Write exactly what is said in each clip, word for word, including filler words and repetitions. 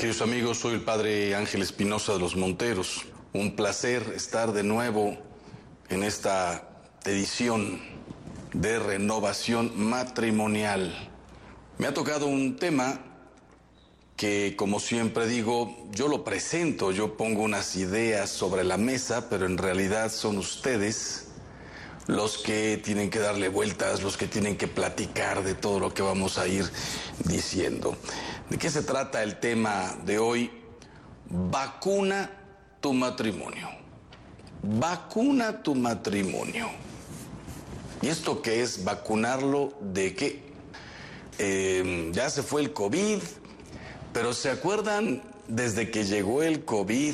Queridos amigos, soy el padre Ángel Espinosa de los Monteros. Un placer estar de nuevo en esta edición de renovación matrimonial. Me ha tocado un tema que, como siempre digo, yo lo presento, yo pongo unas ideas sobre la mesa, pero en realidad son ustedes los que tienen que darle vueltas, los que tienen que platicar de todo lo que vamos a ir diciendo. ¿De qué se trata el tema de hoy? Vacuna tu matrimonio. Vacuna tu matrimonio. ¿Y esto qué es? ¿Vacunarlo de qué? Eh, ya se fue el COVID, pero ¿se acuerdan desde que llegó el COVID?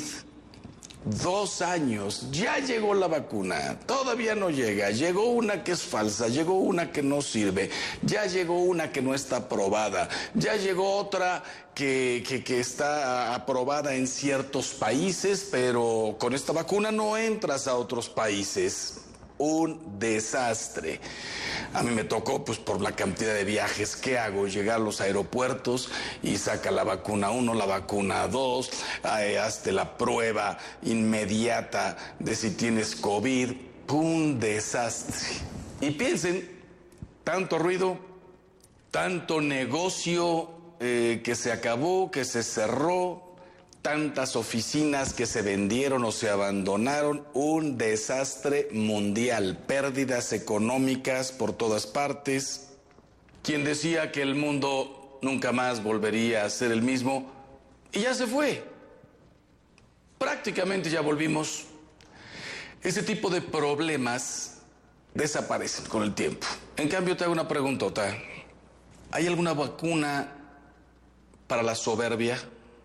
Dos años, ya llegó la vacuna, todavía no llega, llegó una que es falsa, llegó una que no sirve, ya llegó una que no está aprobada, ya llegó otra que, que, que está aprobada en ciertos países, pero con esta vacuna no entras a otros países. Un desastre. A mí me tocó, pues por la cantidad de viajes que hago, llegar a los aeropuertos y saca la vacuna uno, la vacuna dos, eh, hazte la prueba inmediata de si tienes COVID. Un desastre. Y piensen, tanto ruido, tanto negocio eh, que se acabó, que se cerró, tantas oficinas que se vendieron o se abandonaron, un desastre mundial, pérdidas económicas por todas partes. Quien decía que el mundo nunca más volvería a ser el mismo, y ya se fue. Prácticamente ya volvimos. Ese tipo de problemas desaparecen con el tiempo. En cambio, te hago una preguntota. ¿Hay alguna vacuna para la soberbia?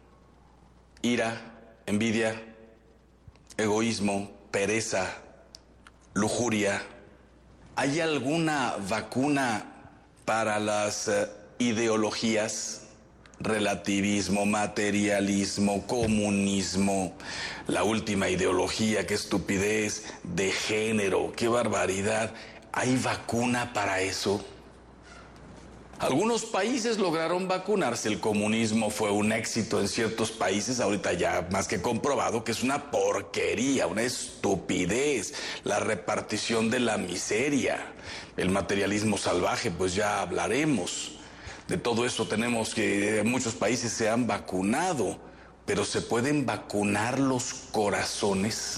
Ira, envidia, egoísmo, pereza, lujuria. ¿Hay alguna vacuna para las uh, ideologías? Relativismo, materialismo, comunismo, la última ideología, qué estupidez, de género, qué barbaridad. ¿Hay vacuna para eso? Algunos países lograron vacunarse, el comunismo fue un éxito en ciertos países, ahorita ya más que comprobado que es una porquería, una estupidez, la repartición de la miseria, el materialismo salvaje, pues ya hablaremos. De todo eso tenemos que, muchos países se han vacunado, pero ¿se pueden vacunar los corazones?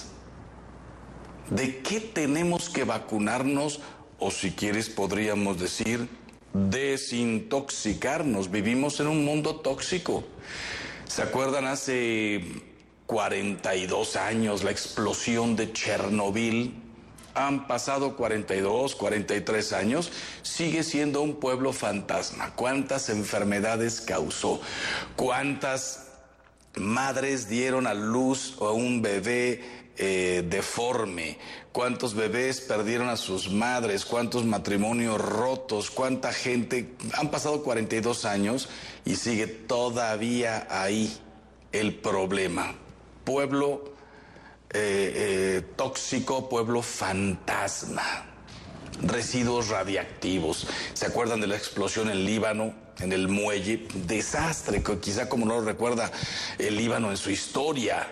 ¿De qué tenemos que vacunarnos? O si quieres podríamos decir, desintoxicarnos. Vivimos en un mundo tóxico. ¿Se acuerdan hace cuarenta y dos años la explosión de Chernobyl? Han pasado cuarenta y dos, cuarenta y tres años, sigue siendo un pueblo fantasma. ¿Cuántas enfermedades causó? ¿Cuántas madres dieron a luz a un bebé eh, deforme? ¿Cuántos bebés perdieron a sus madres? ¿Cuántos matrimonios rotos? ¿Cuánta gente? Han pasado cuarenta y dos años y sigue todavía ahí el problema. Pueblo eh, eh, tóxico, pueblo fantasma. Residuos radiactivos. ¿Se acuerdan de la explosión en Líbano, en el muelle? Desastre, quizá como no lo recuerda el Líbano en su historia.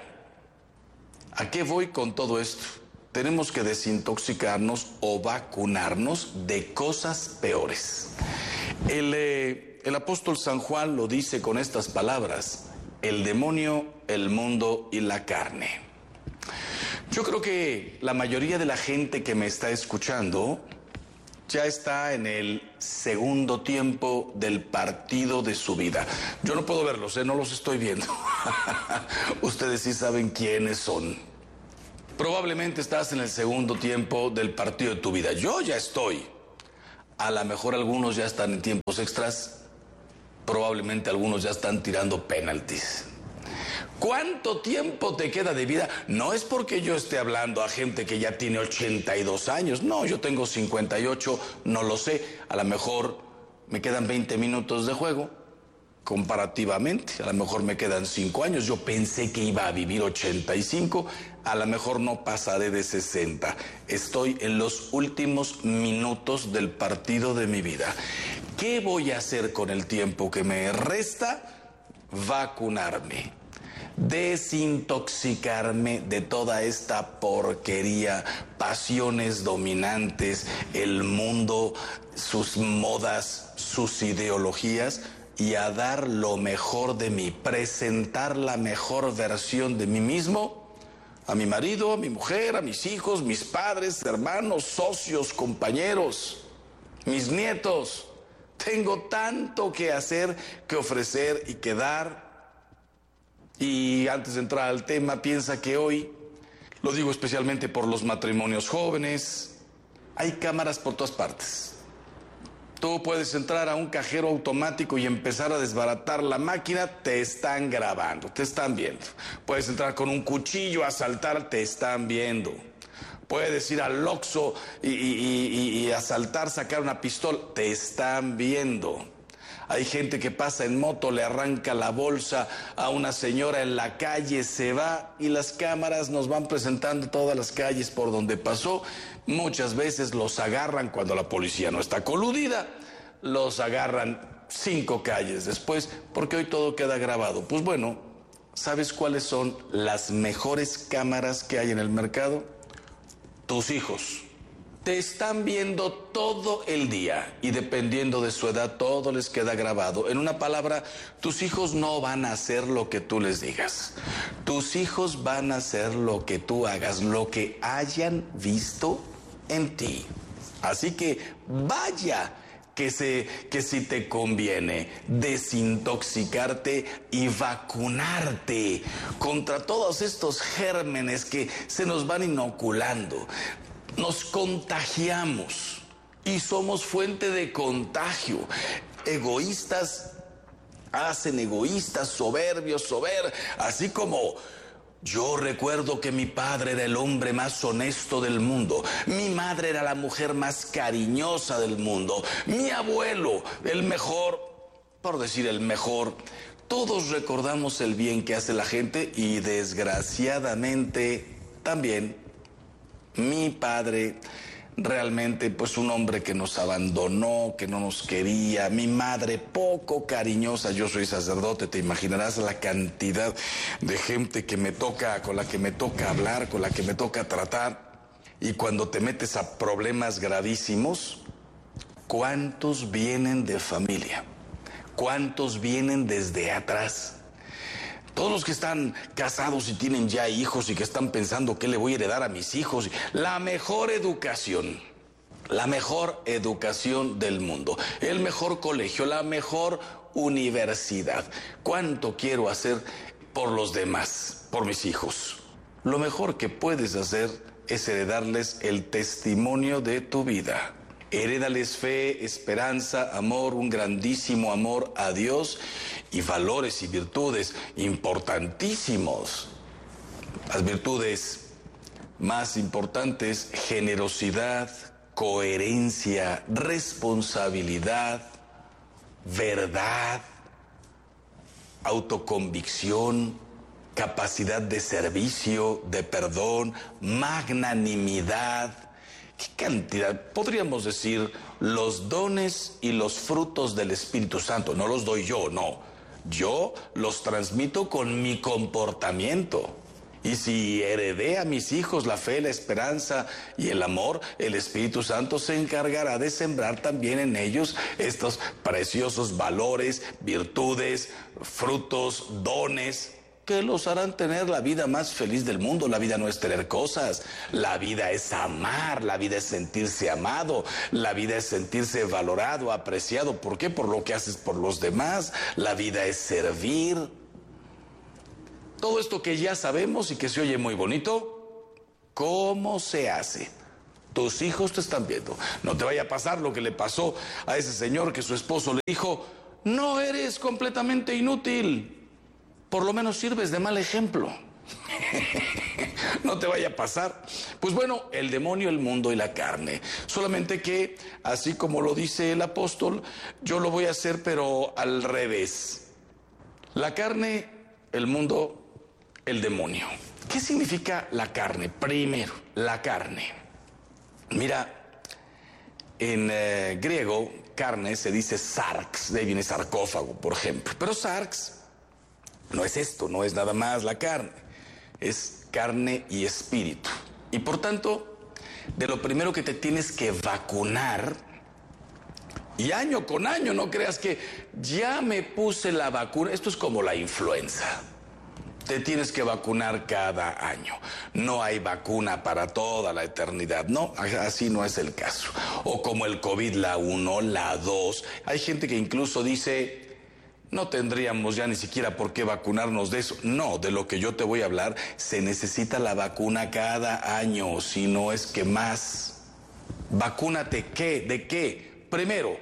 ¿A qué voy con todo esto? Tenemos que desintoxicarnos o vacunarnos de cosas peores. El, eh, el apóstol San Juan lo dice con estas palabras: el demonio, el mundo y la carne. Yo creo que la mayoría de la gente que me está escuchando ya está en el segundo tiempo del partido de su vida. Yo no puedo verlos, ¿eh? No los estoy viendo. Ustedes sí saben quiénes son. Probablemente estás en el segundo tiempo del partido de tu vida. Yo ya estoy. A lo mejor algunos ya están en tiempos extras. Probablemente algunos ya están tirando penaltis. ¿Cuánto tiempo te queda de vida? No es porque yo esté hablando a gente que ya tiene ochenta y dos años. No, yo tengo cincuenta y ocho, no lo sé. A lo mejor me quedan veinte minutos de juego. Comparativamente, a lo mejor me quedan cinco años. Yo pensé que iba a vivir ochenta y cinco, a lo mejor no pasaré de sesenta. Estoy en los últimos minutos del partido de mi vida. ¿Qué voy a hacer con el tiempo que me resta? vacunarme, desintoxicarme de toda esta porquería, pasiones dominantes, el mundo, sus modas, sus ideologías, y a dar lo mejor de mí, presentar la mejor versión de mí mismo a mi marido, a mi mujer, a mis hijos, mis padres, hermanos, socios, compañeros, mis nietos. Tengo tanto que hacer, que ofrecer y que dar. Y antes de entrar al tema, piensa que hoy, lo digo especialmente por los matrimonios jóvenes, hay cámaras por todas partes. Tú puedes entrar a un cajero automático y empezar a desbaratar la máquina, te están grabando, te están viendo. Puedes entrar con un cuchillo a asaltar, te están viendo. Puedes ir al Oxxo y, y, y, y asaltar, sacar una pistola, te están viendo. Hay gente que pasa en moto, le arranca la bolsa a una señora en la calle, se va y las cámaras nos van presentando todas las calles por donde pasó. Muchas veces los agarran cuando la policía no está coludida, los agarran cinco calles después, porque hoy todo queda grabado. Pues bueno, ¿sabes cuáles son las mejores cámaras que hay en el mercado? Tus hijos. Te están viendo todo el día y dependiendo de su edad todo les queda grabado. En una palabra, tus hijos no van a hacer lo que tú les digas. Tus hijos van a hacer lo que tú hagas, lo que hayan visto en ti. Así que vaya que, se, que si te conviene desintoxicarte y vacunarte contra todos estos gérmenes que se nos van inoculando. Nos contagiamos y somos fuente de contagio. Egoístas hacen egoístas, soberbios, sober, así como yo recuerdo que mi padre era el hombre más honesto del mundo, mi madre era la mujer más cariñosa del mundo, mi abuelo, el mejor, por decir el mejor. Todos recordamos el bien que hace la gente y desgraciadamente también mi padre, realmente pues un hombre que nos abandonó, que no nos quería, mi madre poco cariñosa. Yo soy sacerdote, te imaginarás la cantidad de gente que me toca, con la que me toca hablar, con la que me toca tratar. Y cuando te metes a problemas gravísimos, ¿cuántos vienen de familia? ¿Cuántos vienen desde atrás? Todos los que están casados y tienen ya hijos y que están pensando qué le voy a heredar a mis hijos. La mejor educación, la mejor educación del mundo, el mejor colegio, la mejor universidad. ¿Cuánto quiero hacer por los demás, por mis hijos? Lo mejor que puedes hacer es heredarles el testimonio de tu vida. Herédales fe, esperanza, amor, un grandísimo amor a Dios y valores y virtudes importantísimos. Las virtudes más importantes: generosidad, coherencia, responsabilidad, verdad, autoconvicción, capacidad de servicio, de perdón, magnanimidad. ¿Qué cantidad? Podríamos decir los dones y los frutos del Espíritu Santo. No los doy yo, no. Yo los transmito con mi comportamiento. Y si heredé a mis hijos la fe, la esperanza y el amor, el Espíritu Santo se encargará de sembrar también en ellos estos preciosos valores, virtudes, frutos, dones, que los harán tener la vida más feliz del mundo. La vida no es tener cosas, la vida es amar, la vida es sentirse amado, la vida es sentirse valorado, apreciado. ¿Por qué? Por lo que haces por los demás. La vida es servir. Todo esto que ya sabemos y que se oye muy bonito, ¿cómo se hace? Tus hijos te están viendo. No te vaya a pasar lo que le pasó a ese señor, que su esposo le dijo: no eres completamente inútil, por lo menos sirves de mal ejemplo. No te vaya a pasar. Pues bueno, el demonio, el mundo y la carne. Solamente que, así como lo dice el apóstol, yo lo voy a hacer pero al revés. La carne, el mundo, el demonio. ¿Qué significa la carne? Primero, la carne. Mira, en eh, griego, carne se dice sarx, de ahí viene sarcófago, por ejemplo. Pero sarx no es esto, no es nada más la carne, es carne y espíritu. Y por tanto, de lo primero que te tienes que vacunar, y año con año, no creas que ya me puse la vacuna, esto es como la influenza. Te tienes que vacunar cada año. No hay vacuna para toda la eternidad. No, así no es el caso. O como el COVID, la uno, la dos. Hay gente que incluso dice, no tendríamos ya ni siquiera por qué vacunarnos de eso. No, de lo que yo te voy a hablar, se necesita la vacuna cada año, si no es que más. ¿Vacúnate qué? ¿De qué? Primero,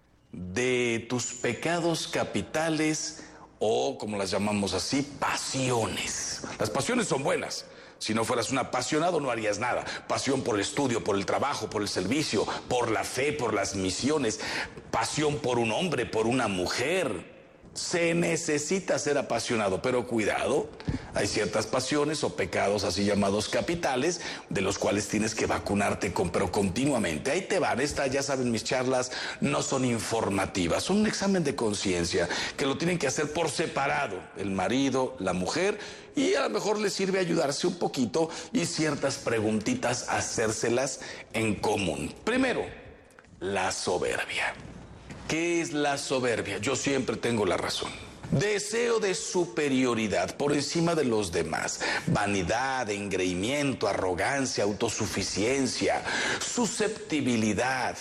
de tus pecados capitales, o como las llamamos así, pasiones. Las pasiones son buenas. Si no fueras un apasionado no harías nada. Pasión por el estudio, por el trabajo, por el servicio, por la fe, por las misiones. Pasión por un hombre, por una mujer. Se necesita ser apasionado, pero cuidado, hay ciertas pasiones o pecados así llamados capitales, de los cuales tienes que vacunarte con, pero continuamente. Ahí te van, esta, ya saben, mis charlas no son informativas, son un examen de conciencia que lo tienen que hacer por separado, el marido, la mujer, y a lo mejor les sirve ayudarse un poquito y ciertas preguntitas hacérselas en común. Primero, la soberbia. ¿Qué es la soberbia? Yo siempre tengo la razón. Deseo de superioridad por encima de los demás. Vanidad, engreimiento, arrogancia, autosuficiencia, susceptibilidad.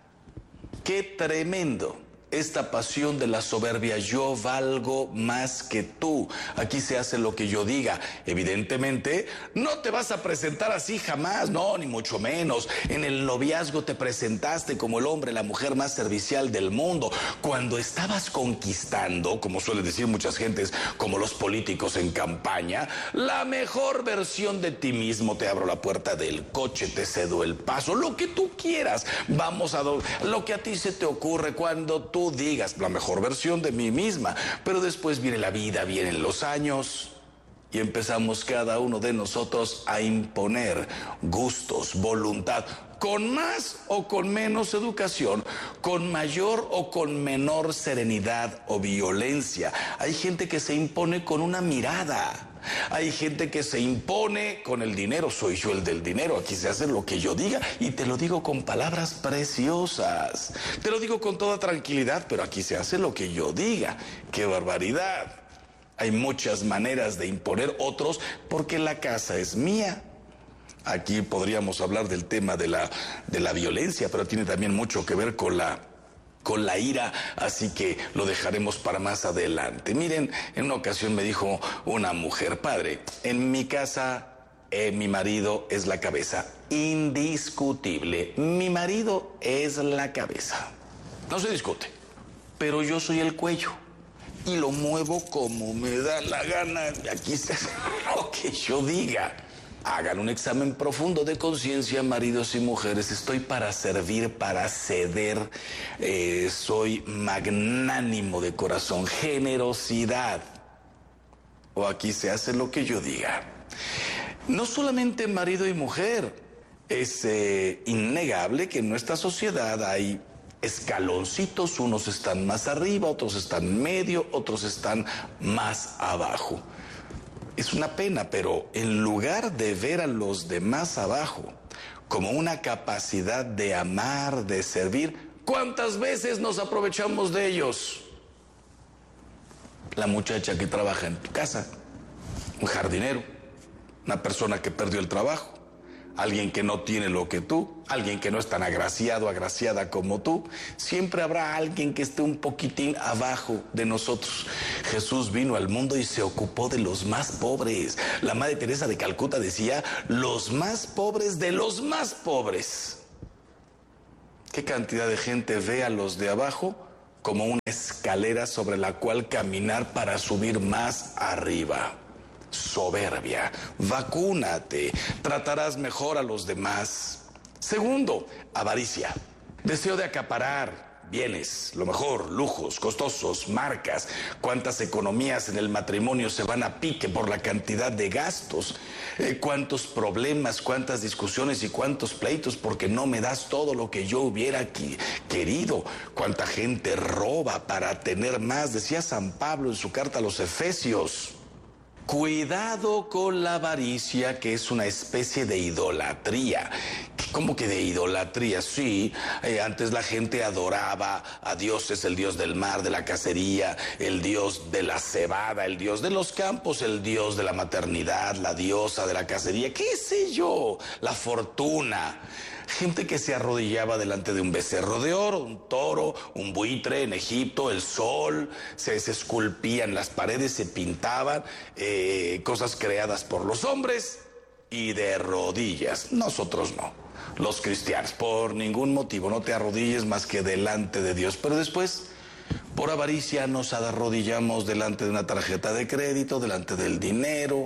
¡Qué tremendo! Esta pasión de la soberbia, yo valgo más que tú. Aquí se hace lo que yo diga. Evidentemente, no te vas a presentar así jamás, no, ni mucho menos. En el noviazgo te presentaste como el hombre, la mujer más servicial del mundo. Cuando estabas conquistando, como suelen decir muchas gentes, como los políticos en campaña, la mejor versión de ti mismo. Te abro la puerta del coche, te cedo el paso, lo que tú quieras. Vamos a do- lo que a ti se te ocurre cuando tú digas la mejor versión de mí misma, pero después viene la vida, vienen los años y empezamos cada uno de nosotros a imponer gustos, voluntad, con más o con menos educación, con mayor o con menor serenidad o violencia. Hay gente que se impone con una mirada. Hay gente que se impone con el dinero. Soy yo el del dinero, aquí se hace lo que yo diga, y te lo digo con palabras preciosas, te lo digo con toda tranquilidad, pero aquí se hace lo que yo diga. ¡Qué barbaridad! Hay muchas maneras de imponer, otros porque la casa es mía. Aquí podríamos hablar del tema de la, de la violencia, pero tiene también mucho que ver con la con la ira, así que lo dejaremos para más adelante. Miren, en una ocasión me dijo una mujer, padre, en mi casa eh, mi marido es la cabeza, indiscutible, mi marido es la cabeza, no se discute, pero yo soy el cuello y lo muevo como me da la gana, aquí se hace lo que yo diga. Hagan un examen profundo de conciencia, maridos y mujeres. Estoy para servir, para ceder. Eh, soy magnánimo de corazón. Generosidad. O aquí se hace lo que yo diga. No solamente marido y mujer. Es eh, innegable que en nuestra sociedad hay escaloncitos. Unos están más arriba, otros están medio, otros están más abajo. Es una pena, pero en lugar de ver a los demás abajo como una capacidad de amar, de servir, ¿cuántas veces nos aprovechamos de ellos? La muchacha que trabaja en tu casa, un jardinero, una persona que perdió el trabajo, alguien que no tiene lo que tú, alguien que no es tan agraciado, agraciada como tú. Siempre habrá alguien que esté un poquitín abajo de nosotros. Jesús vino al mundo y se ocupó de los más pobres. La Madre Teresa de Calcuta decía, los más pobres de los más pobres. ¿Qué cantidad de gente ve a los de abajo como una escalera sobre la cual caminar para subir más arriba? Soberbia, vacúnate, tratarás mejor a los demás. Segundo, avaricia, deseo de acaparar, bienes, lo mejor, lujos, costosos, marcas. Cuántas economías en el matrimonio se van a pique por la cantidad de gastos. Eh, cuántos problemas, cuántas discusiones y cuántos pleitos porque no me das todo lo que yo hubiera qui- querido. Cuánta gente roba para tener más, decía San Pablo en su carta a los Efesios. Cuidado con la avaricia, que es una especie de idolatría. ¿Cómo que de idolatría? Sí, eh, antes la gente adoraba a dioses, el dios del mar, de la cacería, el dios de la cebada, el dios de los campos, el dios de la maternidad, la diosa de la cacería, qué sé yo, la fortuna. Gente que se arrodillaba delante de un becerro de oro, un toro, un buitre en Egipto, el sol, se, se esculpían las paredes, se pintaban, eh, cosas creadas por los hombres y de rodillas. Nosotros no, los cristianos, por ningún motivo, no te arrodilles más que delante de Dios. Pero después, por avaricia, nos arrodillamos delante de una tarjeta de crédito, delante del dinero.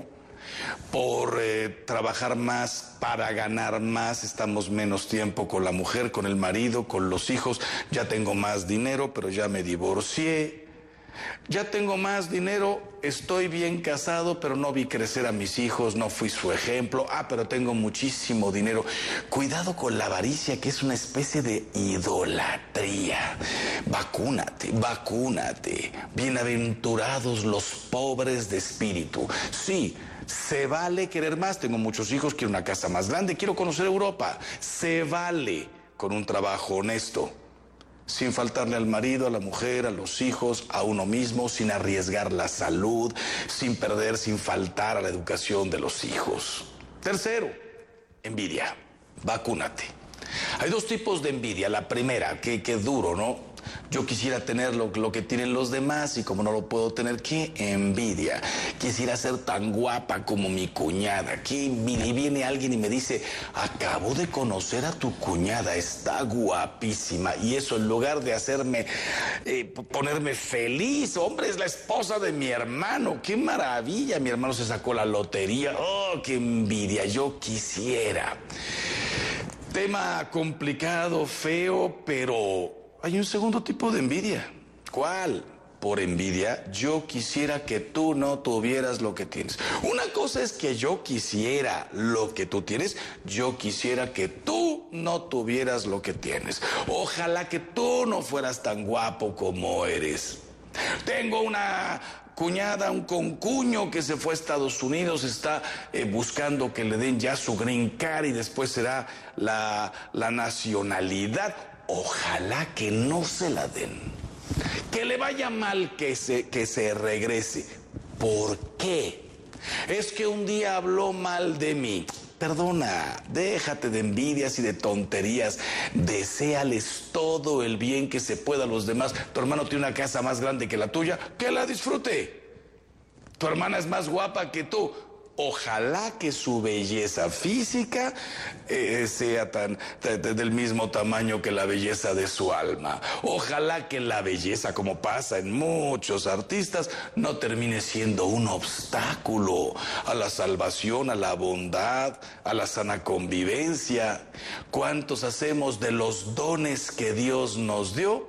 Por eh, trabajar más para ganar más, estamos menos tiempo con la mujer, con el marido, con los hijos. Ya tengo más dinero, pero ya me divorcié. Ya tengo más dinero, estoy bien casado, pero no vi crecer a mis hijos, no fui su ejemplo. Ah, pero tengo muchísimo dinero. Cuidado con la avaricia, que es una especie de idolatría. Vacúnate, vacúnate. Bienaventurados los pobres de espíritu. Sí, se vale querer más. Tengo muchos hijos, quiero una casa más grande, quiero conocer Europa. Se vale con un trabajo honesto, sin faltarle al marido, a la mujer, a los hijos, a uno mismo, sin arriesgar la salud, sin perder, sin faltar a la educación de los hijos. Tercero, envidia. Vacúnate. Hay dos tipos de envidia. La primera, que, que duro, ¿no? Yo quisiera tener lo, lo que tienen los demás y como no lo puedo tener, qué envidia. Quisiera ser tan guapa como mi cuñada. Qué envidia. Y viene alguien y me dice, acabo de conocer a tu cuñada, está guapísima. Y eso, en lugar de hacerme, eh, ponerme feliz, hombre, es la esposa de mi hermano. Qué maravilla, mi hermano se sacó la lotería. Oh, qué envidia, yo quisiera. Tema complicado, feo, pero hay un segundo tipo de envidia. ¿Cuál? Por envidia, yo quisiera que tú no tuvieras lo que tienes. Una cosa es que yo quisiera lo que tú tienes, yo quisiera que tú no tuvieras lo que tienes. Ojalá que tú no fueras tan guapo como eres. Tengo una cuñada, un concuño que se fue a Estados Unidos, está eh, buscando que le den ya su green card y después será la, la nacionalidad. Ojalá que no se la den. Que le vaya mal que se, que se regrese. ¿Por qué? Es que un día habló mal de mí. Perdona, déjate de envidias y de tonterías. Deséales todo el bien que se pueda a los demás. Tu hermano tiene una casa más grande que la tuya, que la disfrute. Tu hermana es más guapa que tú. Ojalá que su belleza física eh, sea tan, de, de, del mismo tamaño que la belleza de su alma. Ojalá que la belleza, como pasa en muchos artistas, no termine siendo un obstáculo a la salvación, a la bondad, a la sana convivencia. ¿Cuántos hacemos de los dones que Dios nos dio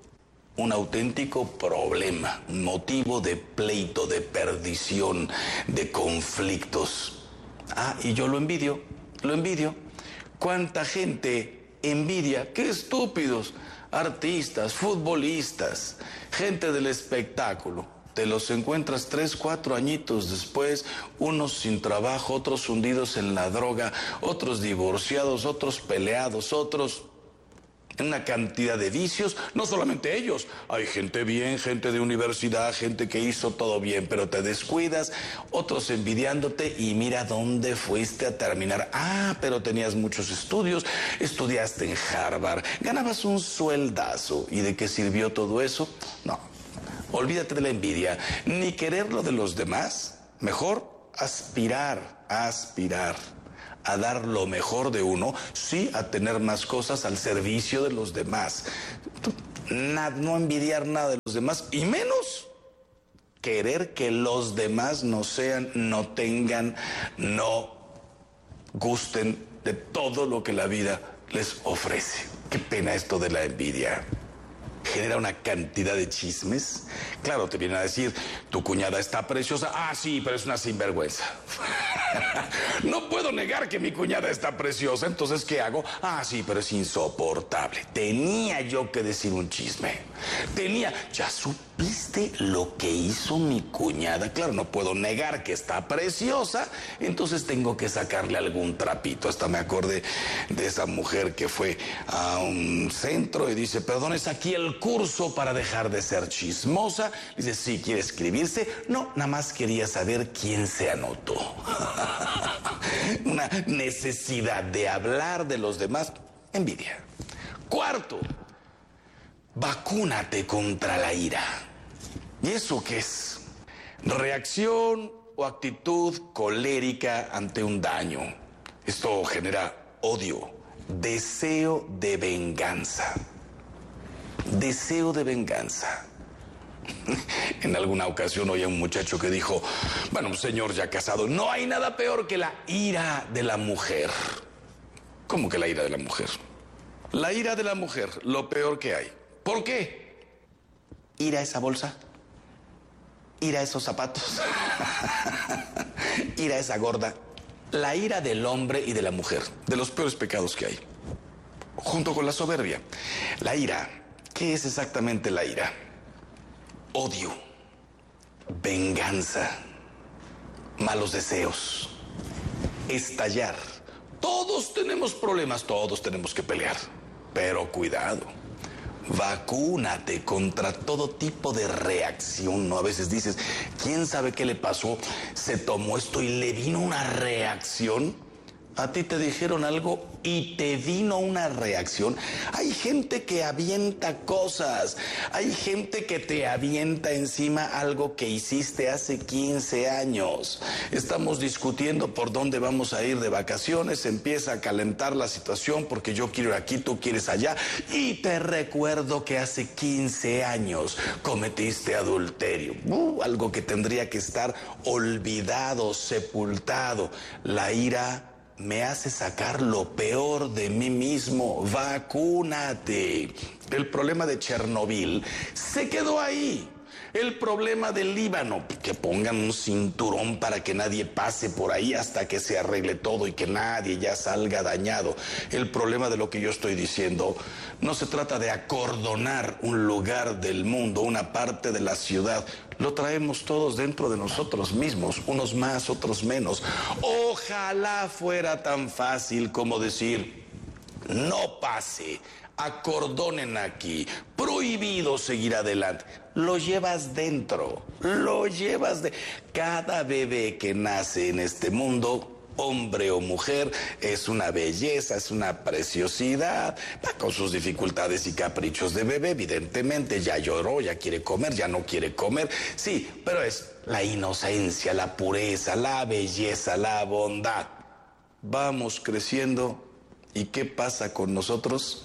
un auténtico problema, motivo de pleito, de perdición, de conflictos? Ah, y yo lo envidio, lo envidio. ¿Cuánta gente envidia? ¡Qué estúpidos! Artistas, futbolistas, gente del espectáculo. Te los encuentras tres, cuatro añitos después, unos sin trabajo, otros hundidos en la droga, otros divorciados, otros peleados, otros en una cantidad de vicios. No solamente ellos, hay gente bien, gente de universidad, gente que hizo todo bien, pero te descuidas, otros envidiándote y mira dónde fuiste a terminar. Ah, pero tenías muchos estudios, estudiaste en Harvard, ganabas un sueldazo. ¿Y de qué sirvió todo eso? No, olvídate de la envidia, ni querer lo de los demás. Mejor aspirar, aspirar a dar lo mejor de uno, sí, a tener más cosas al servicio de los demás. No envidiar nada de los demás, y menos querer que los demás no sean, no tengan, no gusten de todo lo que la vida les ofrece. Qué pena esto de la envidia. genera una cantidad de chismes. Claro, te vienen a decir, tu cuñada está preciosa. Ah, sí, pero es una sinvergüenza. No puedo negar que mi cuñada está preciosa, entonces ¿qué hago? Ah, sí, pero es insoportable. Tenía yo que decir un chisme. Tenía, ¿ya supiste lo que hizo mi cuñada? Claro, no puedo negar que está preciosa, entonces tengo que sacarle algún trapito. Hasta me acordé de esa mujer que fue a un centro y dice, perdón, ¿es aquí el curso para dejar de ser chismosa? Dice, sí, ¿quiere escribirse? No, nada más quería saber quién se anotó. Una necesidad de hablar de los demás. Envidia. Cuarto, vacúnate contra la ira. ¿Y eso qué es? Reacción o actitud colérica ante un daño. Esto genera odio, deseo de venganza. Deseo de venganza. En alguna ocasión oí a un muchacho que dijo, bueno, un señor ya casado, no hay nada peor que la ira de la mujer. ¿Cómo que la ira de la mujer? La ira de la mujer, lo peor que hay. ¿Por qué? Ir a esa bolsa, ir a esos zapatos, ir a esa gorda. La ira del hombre y de la mujer, de los peores pecados que hay, junto con la soberbia. La ira, ¿qué es exactamente la ira? Odio, venganza, malos deseos, estallar. Todos tenemos problemas, todos tenemos que pelear, pero cuidado. Vacúnate contra todo tipo de reacción, ¿no? A veces dices, ¿quién sabe qué le pasó? Se tomó esto y le vino una reacción. A ti te dijeron algo y te vino una reacción. Hay gente que avienta cosas. Hay gente que te avienta encima algo que hiciste hace quince años. Estamos discutiendo por dónde vamos a ir de vacaciones. Empieza a calentar la situación porque yo quiero ir aquí, tú quieres allá. Y te recuerdo que hace quince años cometiste adulterio. Uh, algo que tendría que estar olvidado, sepultado. La ira me hace sacar lo peor de mí mismo. Vacúnate. El problema de Chernobyl se quedó ahí. El problema del Líbano, que pongan un cinturón para que nadie pase por ahí hasta que se arregle todo y que nadie ya salga dañado. El problema de lo que yo estoy diciendo, no se trata de acordonar un lugar del mundo, una parte de la ciudad. Lo traemos todos dentro de nosotros mismos, unos más, otros menos. Ojalá fuera tan fácil como decir, no pase, acordonen aquí, prohibido seguir adelante. Lo llevas dentro, lo llevas de... Cada bebé que nace en este mundo, hombre o mujer, es una belleza, es una preciosidad, va con sus dificultades y caprichos de bebé, evidentemente, ya lloró, ya quiere comer, ya no quiere comer, sí, pero es la inocencia, la pureza, la belleza, la bondad. Vamos creciendo, ¿y qué pasa con nosotros?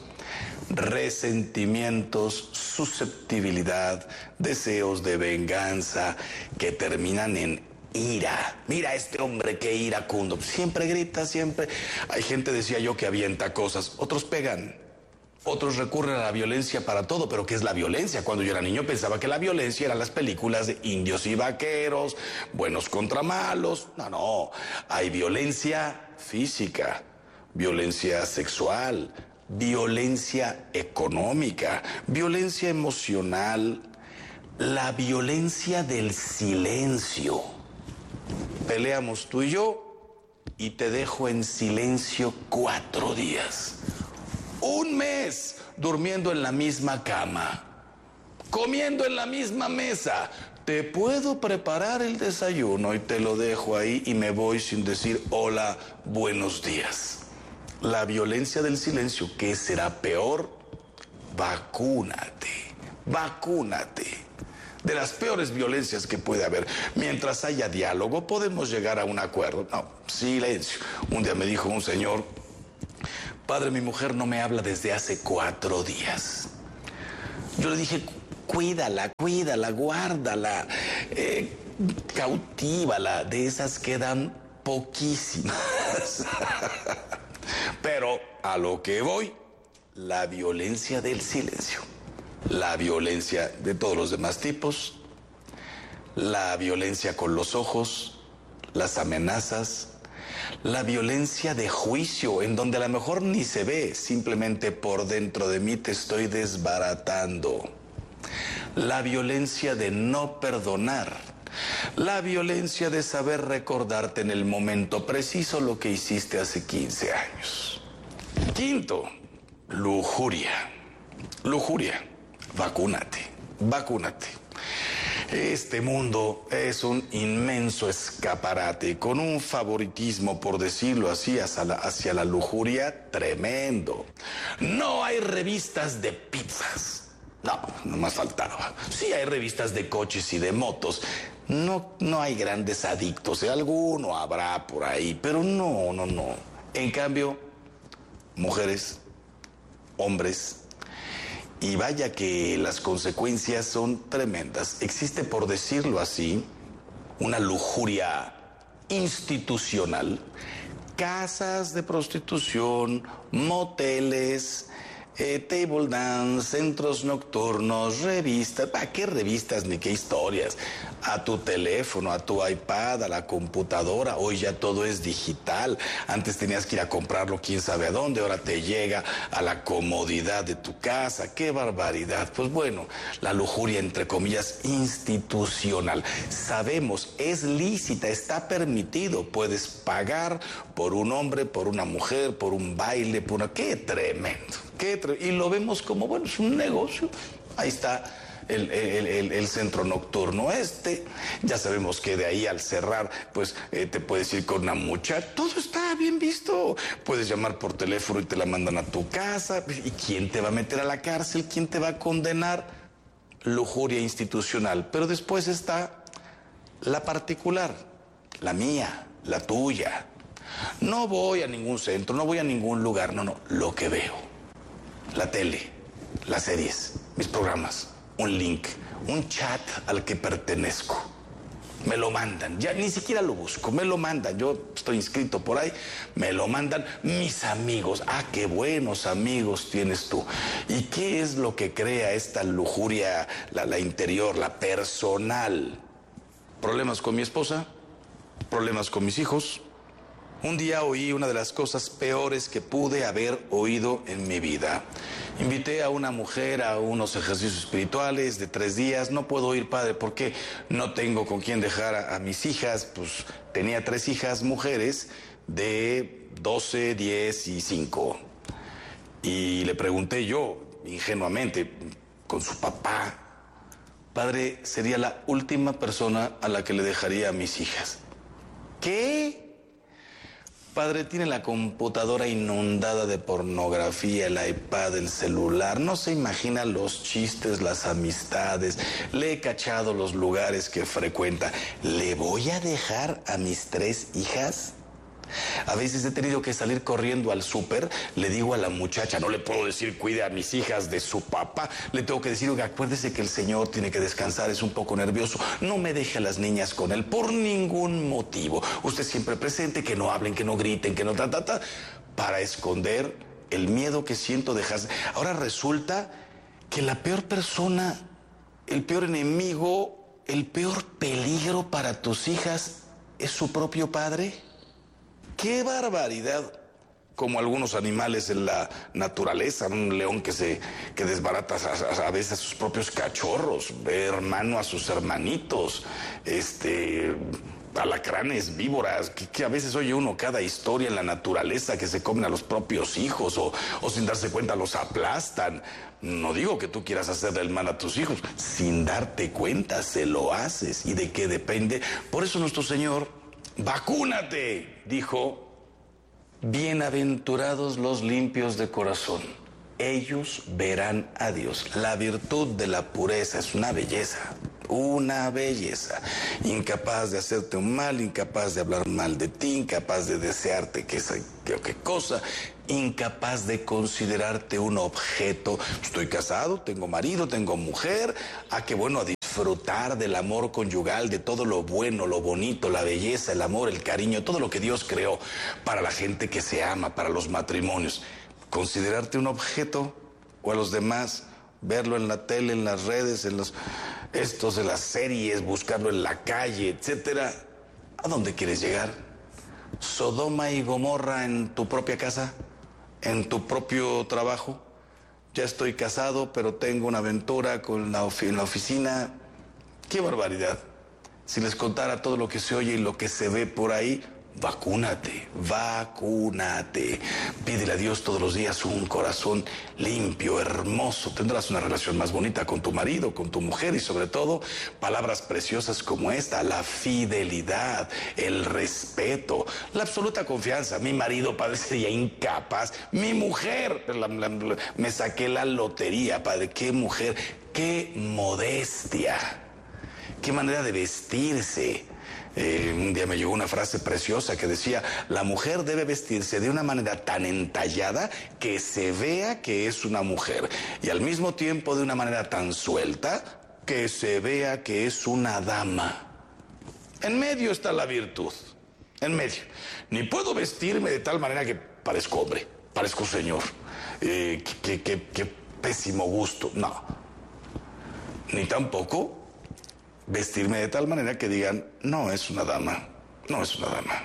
Resentimientos, susceptibilidad, deseos de venganza que terminan en ira. Mira a este hombre que iracundo. Siempre grita, siempre. Hay gente, decía yo, que avienta cosas. Otros pegan. Otros recurren a la violencia para todo. ¿Pero qué es la violencia? Cuando yo era niño pensaba que la violencia eran las películas de indios y vaqueros, buenos contra malos. No, no. Hay violencia física, violencia sexual, violencia económica, violencia emocional, la violencia del silencio. Peleamos tú y yo y te dejo en silencio cuatro días. Un mes durmiendo en la misma cama, comiendo en la misma mesa. Te puedo preparar el desayuno y te lo dejo ahí y me voy sin decir hola, buenos días. La violencia del silencio, ¿qué será peor? Vacúnate, vacúnate. De las peores violencias que puede haber. Mientras haya diálogo, podemos llegar a un acuerdo. No, silencio. Un día me dijo un señor, padre, mi mujer no me habla desde hace cuatro días. Yo le dije, cuídala, cuídala, guárdala, eh, cautívala. De esas quedan poquísimas. Pero a lo que voy, la violencia del silencio. la violencia de todos los demás tipos, la violencia con los ojos, las amenazas, la violencia de juicio, en donde a lo mejor ni se ve, simplemente por dentro de mí te estoy desbaratando. La violencia de no perdonar, la violencia de saber recordarte en el momento preciso lo que hiciste hace quince años. Quinto, lujuria. Lujuria, vacúnate, vacúnate. Este mundo es un inmenso escaparate con un favoritismo, por decirlo así, hacia la, hacia la lujuria tremendo. No hay revistas de pizzas. No, no más faltaba. Sí hay revistas de coches y de motos. No, no hay grandes adictos. Alguno habrá por ahí, pero no, no, no. En cambio, mujeres, hombres, y vaya que las consecuencias son tremendas. Existe, por decirlo así, una lujuria institucional. Casas de prostitución, moteles, eh, table dance, centros nocturnos, revistas. ¿Para qué revistas ni qué historias? A tu teléfono, a tu iPad, a la computadora. Hoy ya todo es digital. Antes tenías que ir a comprarlo quién sabe a dónde. Ahora te llega a la comodidad de tu casa. ¡Qué barbaridad! Pues bueno, la lujuria, entre comillas, institucional. Sabemos, es lícita, está permitido. Puedes pagar por un hombre, por una mujer, por un baile, por una... ¡Qué tremendo! ¡Qué tre... Y lo vemos como, bueno, es un negocio. Ahí está el, el, el, el centro nocturno este. Ya sabemos que de ahí al cerrar, pues eh, te puedes ir con una muchacha. Todo está bien visto. Puedes llamar por teléfono y te la mandan a tu casa. ¿Y quién te va a meter a la cárcel? ¿Quién te va a condenar? Lujuria institucional. Pero después está la particular, la mía, la tuya. No voy a ningún centro, no voy a ningún lugar. No, no, lo que veo. La tele, las series, mis programas, un link, un chat al que pertenezco. Me lo mandan, ya ni siquiera lo busco, me lo mandan. Yo estoy inscrito por ahí, me lo mandan mis amigos. Ah, qué buenos amigos tienes tú. ¿Y qué es lo que crea esta lujuria, la, la interior, la personal? Problemas con mi esposa, problemas con mis hijos. Un día oí una de las cosas peores que pude haber oído en mi vida. Invité a una mujer a unos ejercicios espirituales de tres días. No puedo ir, padre, porque no tengo con quién dejar a, a mis hijas. Pues tenía tres hijas mujeres de doce, diez y cinco. Y le pregunté yo, ingenuamente, con su papá, padre, sería la última persona a la que le dejaría a mis hijas. ¿Qué? Padre, tiene la computadora inundada de pornografía, el iPad, el celular. No se imagina los chistes, las amistades. Le he cachado los lugares que frecuenta. ¿Le voy a dejar a mis tres hijas? A veces he tenido que salir corriendo al súper. Le digo a la muchacha, no le puedo decir cuide a mis hijas de su papá. Le tengo que decir, oiga, acuérdese que el señor tiene que descansar, es un poco nervioso. No me deje a las niñas con él por ningún motivo. Usted siempre presente, que no hablen, que no griten, que no ta, ta, ta, para esconder el miedo que siento de dejarse. Ahora resulta que la peor persona, el peor enemigo, el peor peligro para tus hijas es su propio padre. ¡Qué barbaridad! Como algunos animales en la naturaleza, un león que se que desbarata a, a, a veces a sus propios cachorros, hermano a sus hermanitos, este, alacranes, víboras, que, que a veces oye uno cada historia en la naturaleza que se comen a los propios hijos o, o sin darse cuenta los aplastan. No digo que tú quieras hacerle el mal a tus hijos, sin darte cuenta se lo haces. ¿Y de qué depende? Por eso nuestro Señor, vacúnate, dijo, bienaventurados los limpios de corazón, ellos verán a Dios. La virtud de la pureza es una belleza, una belleza. Incapaz de hacerte un mal, incapaz de hablar mal de ti, incapaz de desearte que qué que cosa, incapaz de considerarte un objeto. Estoy casado, tengo marido, tengo mujer. Ah, qué bueno, a disfrutar del amor conyugal, de todo lo bueno, lo bonito, la belleza, el amor, el cariño, todo lo que Dios creó para la gente que se ama, para los matrimonios. Considerarte un objeto o a los demás verlo en la tele, en las redes, en los estos de las series, buscarlo en la calle, etcétera. ¿A dónde quieres llegar? ¿Sodoma y Gomorra en tu propia casa? ¿En tu propio trabajo? Ya estoy casado, pero tengo una aventura con la ofi- en la oficina. ¡Qué barbaridad! Si les contara todo lo que se oye y lo que se ve por ahí, vacúnate, vacúnate. Pídele a Dios todos los días un corazón limpio, hermoso. Tendrás una relación más bonita con tu marido, con tu mujer y sobre todo palabras preciosas como esta, la fidelidad, el respeto, la absoluta confianza. Mi marido, padre, sería incapaz. Mi mujer, la, la, la, me saqué la lotería, padre. Qué mujer, qué modestia, qué manera de vestirse. Eh, un día me llegó una frase preciosa que decía: la mujer debe vestirse de una manera tan entallada que se vea que es una mujer, y al mismo tiempo de una manera tan suelta que se vea que es una dama. En medio está la virtud, en medio. Ni puedo vestirme de tal manera que parezco hombre, parezco señor, eh, que, que, que pésimo gusto, no. Ni tampoco vestirme de tal manera que digan, no es una dama, no es una dama.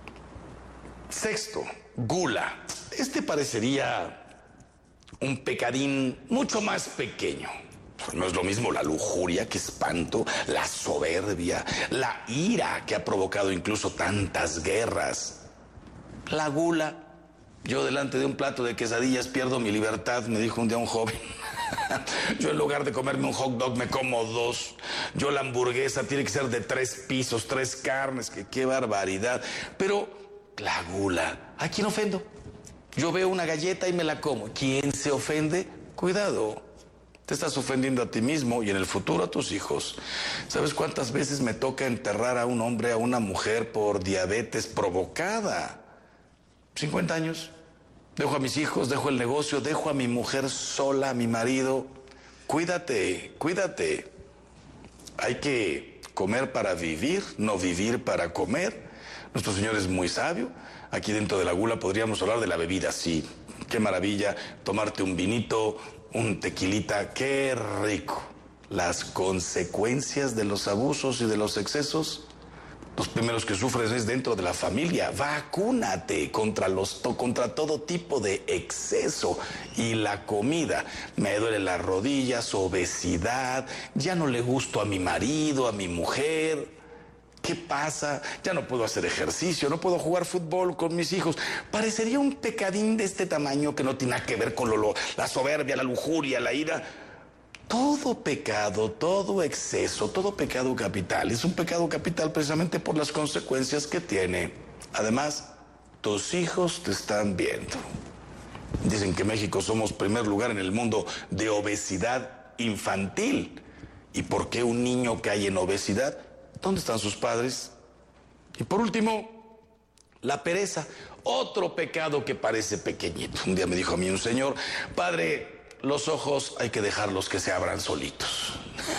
Sexto, gula. Este parecería un pecadín mucho más pequeño. No es lo mismo la lujuria, que espanto, la soberbia, la ira que ha provocado incluso tantas guerras. La gula. Yo delante de un plato de quesadillas pierdo mi libertad, me dijo un día un joven. Yo en lugar de comerme un hot dog me como dos. Yo la hamburguesa tiene que ser de tres pisos, tres carnes, que qué barbaridad. Pero la gula, ¿a quién ofendo? Yo veo una galleta y me la como. ¿Quién se ofende? Cuidado, te estás ofendiendo a ti mismo y en el futuro a tus hijos. ¿Sabes cuántas veces me toca enterrar a un hombre, a una mujer por diabetes provocada? cincuenta años. Dejo a mis hijos, dejo el negocio, dejo a mi mujer sola, a mi marido. Cuídate, cuídate. Hay que comer para vivir, no vivir para comer. Nuestro Señor es muy sabio. Aquí dentro de la gula podríamos hablar de la bebida, sí. Qué maravilla tomarte un vinito, un tequilita, qué rico. Las consecuencias de los abusos y de los excesos, los primeros que sufres es dentro de la familia. Vacúnate contra, los, contra todo tipo de exceso. Y la comida. Me duelen las rodillas, obesidad, ya no le gusto a mi marido, a mi mujer. ¿Qué pasa? Ya no puedo hacer ejercicio, no puedo jugar fútbol con mis hijos. Parecería un pecadín de este tamaño que no tiene nada que ver con lo, lo, la soberbia, la lujuria, la ira. Todo pecado, todo exceso, todo pecado capital es un pecado capital precisamente por las consecuencias que tiene. Además, tus hijos te están viendo. Dicen que México somos primer lugar en el mundo de obesidad infantil. ¿Y por qué un niño cae en obesidad? ¿Dónde están sus padres? Y por último, la pereza, otro pecado que parece pequeñito. Un día me dijo a mí un señor: padre, los ojos hay que dejarlos que se abran solitos.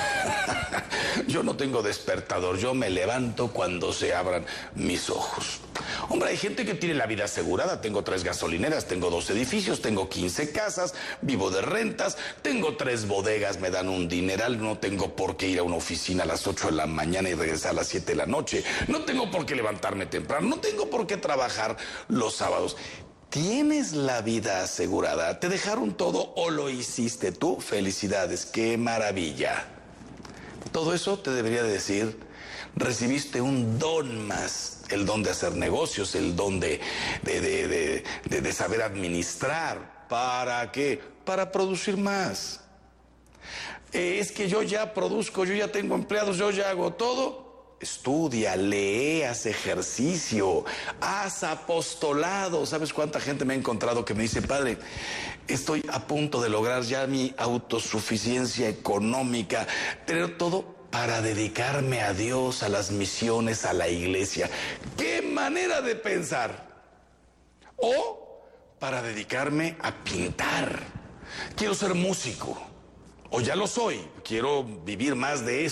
Yo no tengo despertador, yo me levanto cuando se abran mis ojos. Hombre, hay gente que tiene la vida asegurada. Tengo tres gasolineras, tengo dos edificios, tengo quince casas, vivo de rentas, tengo tres bodegas, me dan un dineral, no tengo por qué ir a una oficina a las ocho de la mañana y regresar a las siete de la noche. No tengo por qué levantarme temprano, no tengo por qué trabajar los sábados. ¿Tienes la vida asegurada? ¿Te dejaron todo o lo hiciste tú? Felicidades, qué maravilla. Todo eso te debería decir, recibiste un don más, el don de hacer negocios, el don de, de, de, de, de, de saber administrar. ¿Para qué? Para producir más. Eh, es que yo ya produzco, yo ya tengo empleados, yo ya hago todo. Estudia, lee, haz ejercicio, haz apostolado. ¿Sabes cuánta gente me ha encontrado que me dice: padre, estoy a punto de lograr ya mi autosuficiencia económica, tener todo para dedicarme a Dios, a las misiones, a la iglesia? ¡Qué manera de pensar! O para dedicarme a pintar. Quiero ser músico, o ya lo soy, quiero vivir más de eso.